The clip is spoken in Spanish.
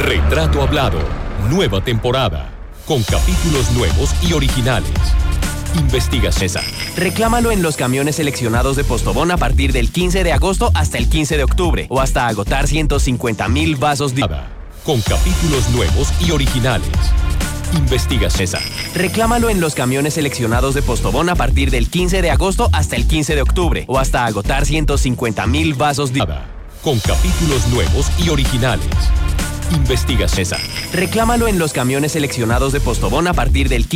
Retrato Hablado, nueva temporada, con capítulos nuevos y originales. Investiga César. Reclámalo en los camiones seleccionados de Postobón a partir del 15 de agosto hasta el 15 de octubre o hasta agotar 150,000 vasos de... Con capítulos nuevos y originales. Investiga César. Reclámalo en los camiones seleccionados de Postobón a partir del 15 de agosto hasta el 15 de octubre o hasta agotar 150,000 vasos de... Con capítulos nuevos y originales. Investiga César. Reclámalo en los camiones seleccionados de Postobón a partir del